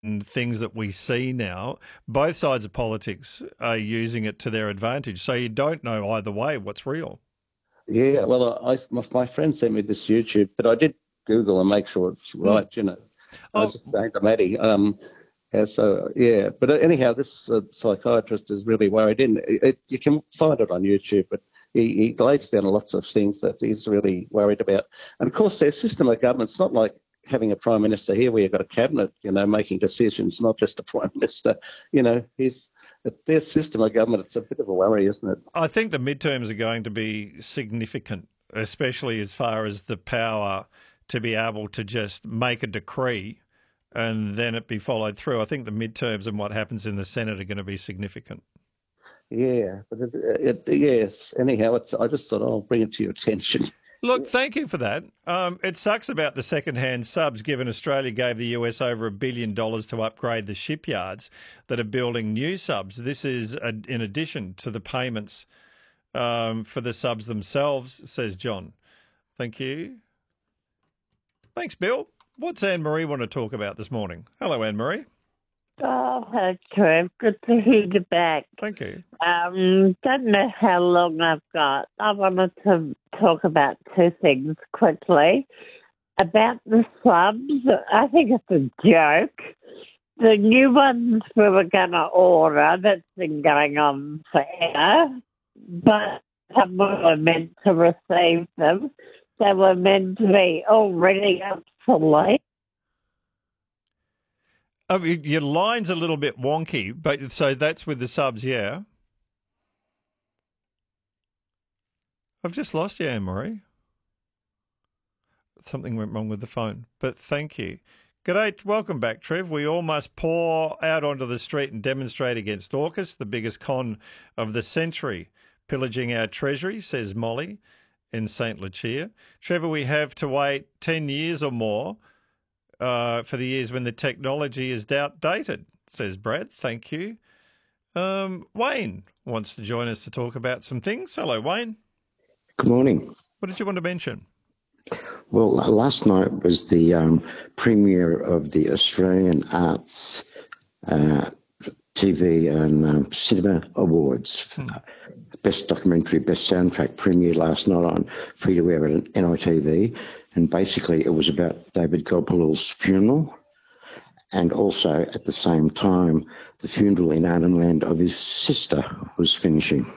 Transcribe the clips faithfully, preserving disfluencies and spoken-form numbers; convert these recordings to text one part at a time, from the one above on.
things that we see now, both sides of politics are using it to their advantage. So you don't know either way what's real. Yeah, well, I, my, my friend sent me this YouTube, but I did Google and make sure it's Mm. right, you know. I was Oh, just saying to Maddie, um, yeah, so, yeah, but anyhow, this uh, psychiatrist is really worried. In it, it, you can find it on YouTube, but he, he lays down lots of things that he's really worried about. And of course, their system of government's not like having a prime minister here where you've got a cabinet, you know, making decisions, not just a prime minister. You know, he's their system of government. It's a bit of a worry, isn't it? I think the midterms are going to be significant, especially as far as the power to be able to just make a decree and then it be followed through. I think the midterms and what happens in the Senate are going to be significant. Yeah, but it, it, yes. Anyhow, it's. I just thought I'll bring it to your attention. Look, thank you for that. Um, it sucks about the second-hand subs, given Australia gave the U S over a billion dollars to upgrade the shipyards that are building new subs. This is a, in addition to the payments um, for the subs themselves, says John. Thank you. Thanks, Bill. What's Anne-Marie want to talk about this morning? Hello, Anne-Marie. Oh, hello, Trev. Good to hear you back. Thank you. Um, don't know how long I've got. I wanted to talk about two things quickly. About the subs, I think it's a joke. The new ones we were going to order, that's been going on forever, but some were meant to receive them. They were meant to be already obsolete. Oh, your line's a little bit wonky, but so that's with the subs, yeah? I've just lost you, Anne-Marie. Something went wrong with the phone, but thank you. G'day, welcome back, Trev. We all must pour out onto the street and demonstrate against AUKUS, the biggest con of the century, pillaging our treasury, says Molly in Saint Lucia. Trevor, we have to wait ten years or more Uh, for the years when the technology is outdated, says Brad. Thank you. Um, Wayne wants to join us to talk about some things. Hello, Wayne. Good morning. What did you want to mention? Well, last night was the um, premiere of the Australian Arts uh, T V and um, Cinema Awards. Hmm. Best documentary, best soundtrack premiere last night on free-to-air and N I T V. And basically it was about David Gopal's funeral and also at the same time the funeral in Arnhem Land of his sister was finishing.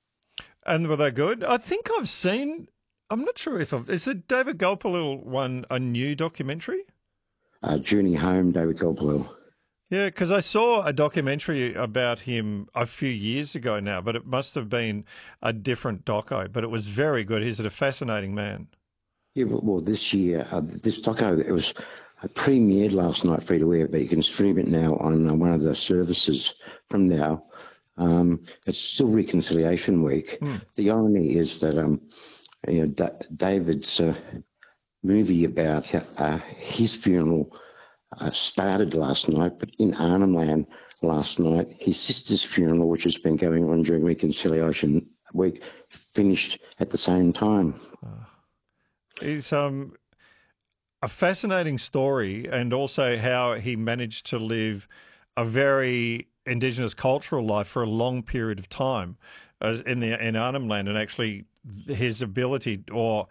And were they good? I think I've seen, I'm not sure if I've, is the David Gopal one a new documentary? Uh, Journey Home, David Gopal. Yeah, because I saw a documentary about him a few years ago now, but it must have been a different doco, but it was very good. He's a fascinating man. Yeah, well, this year, uh, this doco, it was uh, premiered last night free to air, but you can stream it now on uh, one of the services from now. Um, it's still Reconciliation Week. Mm. The irony is that um, you know, D- David's uh, movie about uh, his funeral uh, started last night, but in Arnhem Land last night, his sister's funeral, which has been going on during Reconciliation Week, finished at the same time. Oh. It's um, a fascinating story, and also how he managed to live a very Indigenous cultural life for a long period of time uh, in the in Arnhem Land, and actually his ability or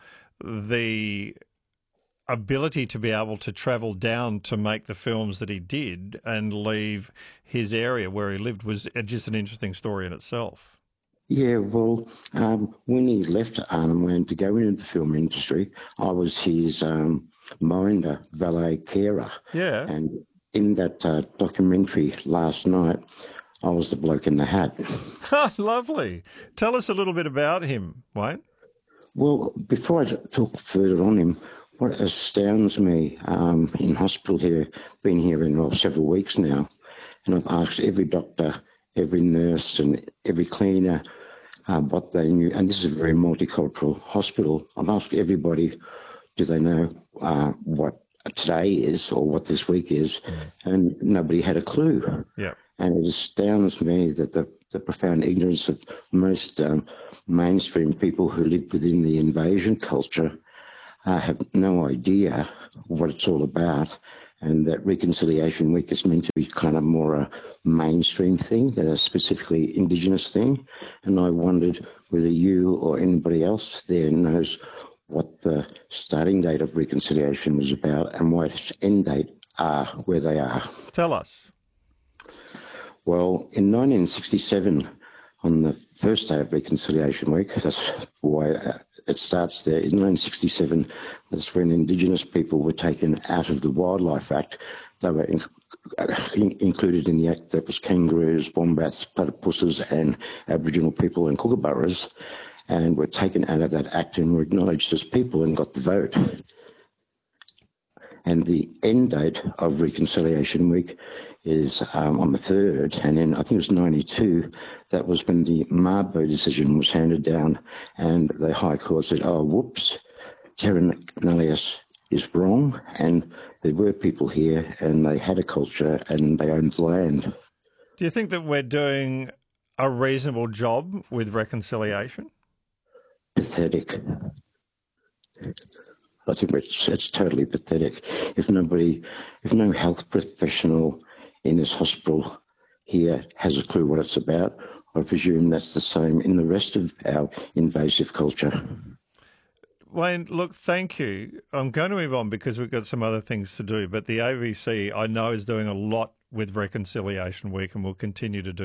the ability to be able to travel down to make the films that he did and leave his area where he lived was just an interesting story in itself. Yeah, well, um, when he left Arnhem Land to go into the film industry, I was his um, minder, valet carer. Yeah. And in that uh, documentary last night, I was the bloke in the hat. Lovely. Tell us a little bit about him, Wayne. Well, before I talk further on him, what astounds me um, in hospital here, been here in well, several weeks now, and I've asked every doctor, every nurse and every cleaner uh, what they knew, and this is a very multicultural hospital. I've asked everybody, do they know uh, what today is or what this week is, mm. and nobody had a clue. Yeah. And it astounds me that the, the profound ignorance of most um, mainstream people who live within the invasion culture uh, have no idea what it's all about. and that Reconciliation Week is meant to be kind of more a mainstream thing, a specifically Indigenous thing. And I wondered whether you or anybody else there knows what the starting date of reconciliation was about and what its end date are where they are. Tell us. Well, in nineteen sixty-seven, on the first day of Reconciliation Week, that's why it starts there. In nineteen sixty-seven, that's when Indigenous people were taken out of the Wildlife Act. They were in, in, included in the Act that was kangaroos, wombats, platypuses and Aboriginal people and kookaburras, and were taken out of that Act and were acknowledged as people and got the vote. And the end date of Reconciliation Week is um, on the third, and then I think it was ninety-two, that was when the Mabo decision was handed down, and the High Court said, oh, whoops, Terra Nullius is wrong, and there were people here, and they had a culture, and they owned the land. Do you think that we're doing a reasonable job with reconciliation? Pathetic. I think it's, it's totally pathetic. If nobody, if no health professional in this hospital here has a clue what it's about, I presume that's the same in the rest of our invasive culture. Wayne, look, thank you. I'm going to move on because we've got some other things to do, but the A B C I know is doing a lot with Reconciliation Week and will continue to do